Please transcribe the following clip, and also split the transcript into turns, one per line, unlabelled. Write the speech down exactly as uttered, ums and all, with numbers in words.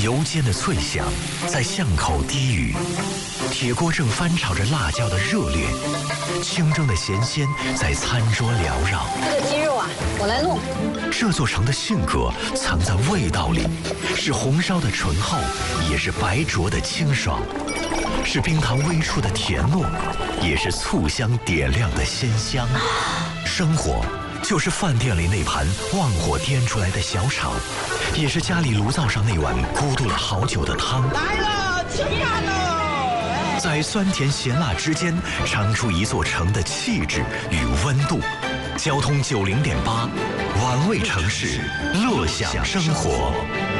油煎的脆香在巷口低语，铁锅正翻炒着辣椒的热烈，清蒸的咸鲜在餐桌缭绕。
这个鸡肉啊，我来弄。
这座城的性格藏在味道里，是红烧的醇厚，也是白灼的清爽，是冰糖微触的甜糯，也是醋香点亮的鲜香。生活就是饭店里那盘旺火颠出来的小炒，也是家里炉灶上那碗咕嘟了好久的汤。
来了，吃饭了！
在酸甜咸辣之间，尝出一座城的气质与温度。交通九零点八，玩味城市，乐享生活。